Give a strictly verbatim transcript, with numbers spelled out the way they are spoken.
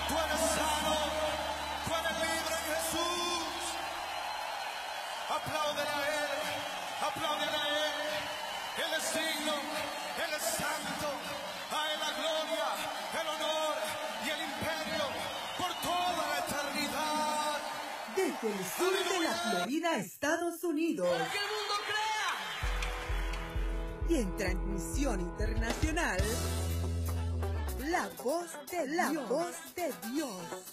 Tú eres sano, tú eres libre en Jesús. Apláudele a Él, apláudele a Él. Él es digno, Él es santo. A Él la gloria, el honor y el imperio por toda la eternidad. Desde el sur de la Florida, Estados Unidos. ¡Para que el mundo crea! Y en transmisión internacional, la voz de la voz de Dios.